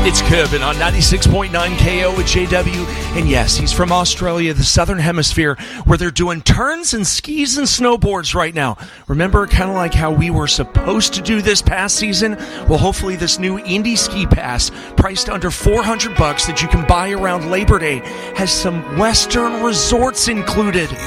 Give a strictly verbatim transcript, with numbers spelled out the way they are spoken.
It's Kevin on ninety-six point nine K O at J W. And yes, he's from Australia, the Southern Hemisphere, where they're doing turns and skis and snowboards right now. Remember, kind of like how we were supposed to do this past season? Well, hopefully this new Indy Ski Pass, priced under four hundred bucks that you can buy around Labor Day, has some Western resorts included.